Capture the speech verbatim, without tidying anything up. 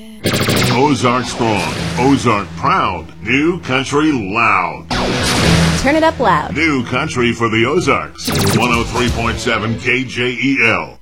Ozark strong, Ozark proud, New Country loud. Turn it up loud. New Country for the Ozarks, one oh three point seven K J E L.